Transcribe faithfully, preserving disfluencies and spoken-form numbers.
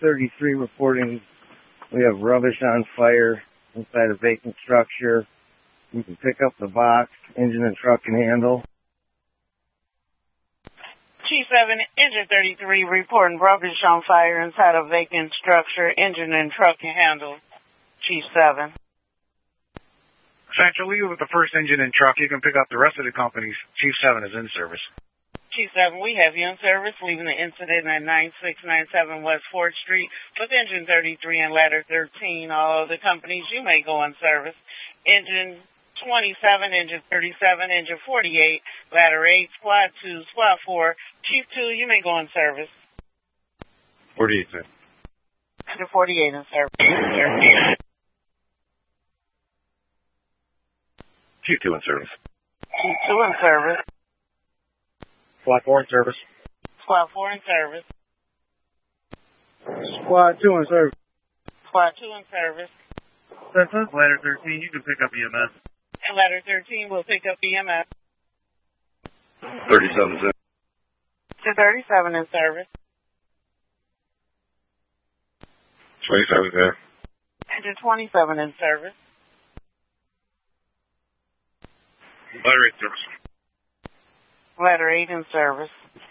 thirty-three reporting we have rubbish on fire inside a vacant structure. You can pick up the box, engine and truck can handle. Chief seven, Engine thirty-three, reporting rubbish on fire inside a vacant structure, engine and truck can handle. Chief seven. Central, leave with the first engine and truck. You can pick up the rest of the companies. Chief seven is in service. Chief seven, we have you in service, leaving the incident at nine six nine seven West fourth Street with engine thirty-three and ladder thirteen. All of the companies you may go in service. Engine twenty-seven, engine thirty-seven, engine forty-eight, ladder eight, squad two, squad four. Chief two, you may go in service. forty-eight, sir. Engine forty-eight in service. Chief two in service. Chief two in service. Squad four in service. Squad four in service. Squad two in service. Squad two in service. Cessna, ladder thirteen, you can pick up E M S. And ladder thirteen will pick up E M S. thirty-seven, sir. To thirty-seven in service. twenty-seven, sir. And to twenty-seven in service. Ladder eight service. Ladder eight in service.